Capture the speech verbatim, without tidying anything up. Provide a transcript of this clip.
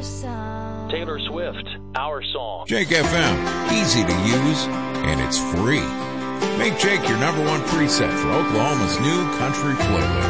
our song. Taylor Swift, Our Song. Jake F M, easy to use, and it's free. Make Jake your number one preset for Oklahoma's new country playlist.